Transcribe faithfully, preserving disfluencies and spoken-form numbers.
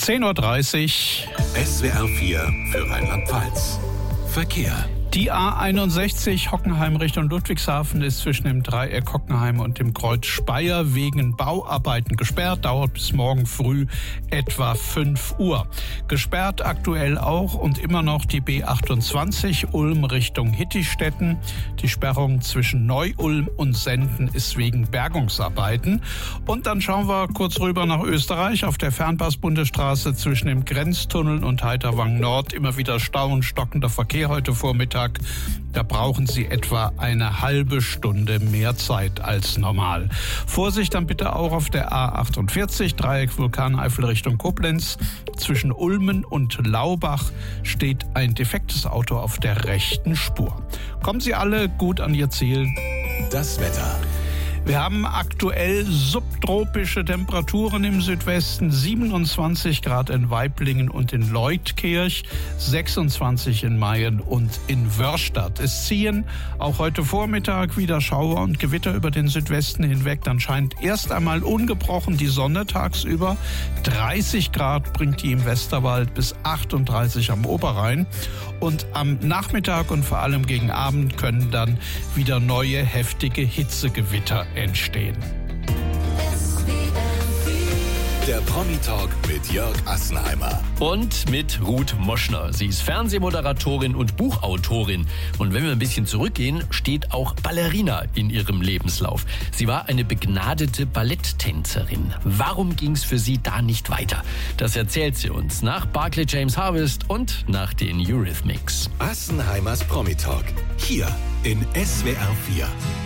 zehn Uhr dreißig. S W R vier für Rheinland-Pfalz. Verkehr. Die A einundsechzig Hockenheim Richtung Ludwigshafen ist zwischen dem Dreieck Hockenheim und dem Kreuz Speyer wegen Bauarbeiten gesperrt. Dauert bis morgen früh etwa fünf Uhr. Gesperrt aktuell auch und immer noch die B achtundzwanzig Ulm Richtung Hittichstetten. Die Sperrung zwischen Neu-Ulm und Senden ist wegen Bergungsarbeiten. Und dann schauen wir kurz rüber nach Österreich. Auf der Fernpass-Bundesstraße zwischen dem Grenztunnel und Heiterwang Nord immer wieder Stau und stockender Verkehr heute Vormittag. Da brauchen Sie etwa eine halbe Stunde mehr Zeit als normal. Vorsicht dann bitte auch auf der A achtundvierzig, Dreieck Vulkaneifel Richtung Koblenz. Zwischen Ulmen und Laubach steht ein defektes Auto auf der rechten Spur. Kommen Sie alle gut an Ihr Ziel. Das Wetter. Wir haben aktuell subtropische Temperaturen im Südwesten, siebenundzwanzig Grad in Waiblingen und in Leutkirch, sechsundzwanzig in Mayen und in Wörstadt. Es ziehen auch heute Vormittag wieder Schauer und Gewitter über den Südwesten hinweg. Dann scheint erst einmal ungebrochen die Sonne tagsüber. dreißig Grad bringt die im Westerwald bis achtunddreißig am Oberrhein. Und am Nachmittag und vor allem gegen Abend können dann wieder neue heftige Hitzegewitter entstehen. Der Promi-Talk mit Jörg Assenheimer. Und mit Ruth Moschner. Sie ist Fernsehmoderatorin und Buchautorin. Und wenn wir ein bisschen zurückgehen, steht auch Ballerina in ihrem Lebenslauf. Sie war eine begnadete Balletttänzerin. Warum ging es für sie da nicht weiter? Das erzählt sie uns nach Barclay James Harvest und nach den Eurythmics. Assenheimers Promi-Talk. Hier in S W R vier.